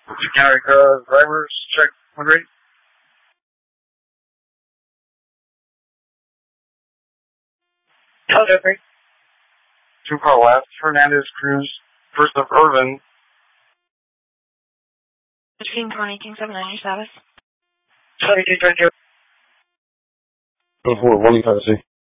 County drivers, check 1 rate. 2 car left, Hernandez Cruz, first of Irvin. Between 20, King 79, status. 2222. 145C.